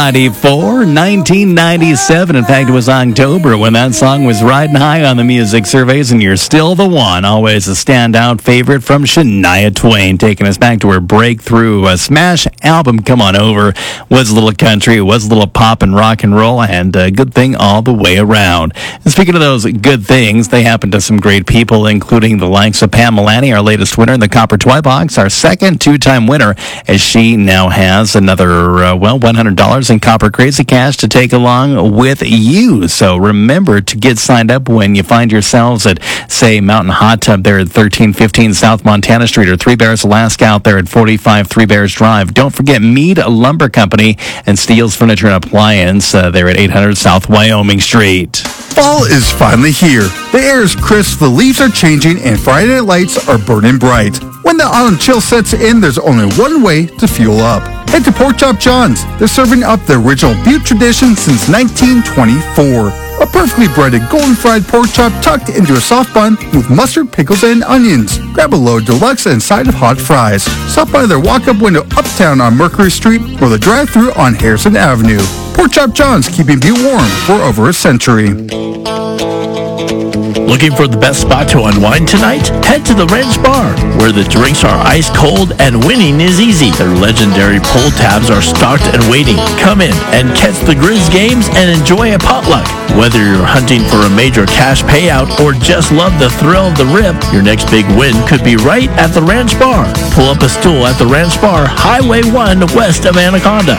1997. In fact, it was October when that song was riding high on the music surveys, and you're still the one. Always a standout favorite from Shania Twain, taking us back to her breakthrough smash album, Come On Over. Was a little country, was a little pop and rock and roll, and a good thing all the way around. And speaking of those good things, they happen to some great people, including the likes of Pam Milani, our latest winner in the Copper Toy Box, our second two-time winner, as she now has another, $100 in Copper Crazy Cash to take along with you. So remember to get signed up when you find yourselves at, say, Mountain Hot Tub there at 1315 South Montana Street, or Three Bears Alaska out there at 45 Three Bears Drive. Don't forget Mead Lumber Company and Steele's Furniture and Appliance there at 800 South Wyoming Street. Fall is finally here. The air is crisp, the leaves are changing, and Friday night lights are burning bright. When the autumn chill sets in, there's only one way to fuel up. Head to Pork Chop John's. They're serving up the original Butte tradition since 1924. A perfectly breaded golden fried pork chop tucked into a soft bun with mustard, pickles, and onions. Grab a load deluxe and side of hot fries. Stop by their walk-up window uptown on Mercury Street or the drive-thru on Harrison Avenue. Pork Chop John's, keeping Butte warm for over a century. Looking for the best spot to unwind tonight? Head to the Ranch Bar, where the drinks are ice cold and winning is easy. Their legendary pull tabs are stocked and waiting. Come in and catch the Grizz games and enjoy a potluck. Whether you're hunting for a major cash payout or just love the thrill of the rip, your next big win could be right at the Ranch Bar. Pull up a stool at the Ranch Bar, Highway 1 west of Anaconda.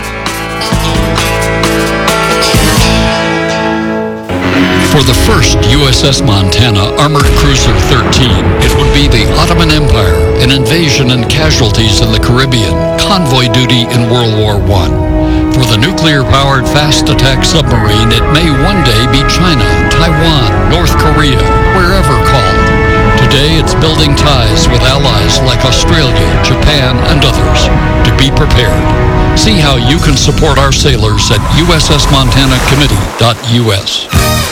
For the first USS Montana Armored Cruiser 13, it would be the Ottoman Empire, an invasion and casualties in the Caribbean, convoy duty in World War I. For the nuclear-powered fast attack submarine, it may one day be China, Taiwan, North Korea, wherever called. Today, it's building ties with allies like Australia, Japan, and others. To be prepared. See how you can support our sailors at ussmontanacommittee.us.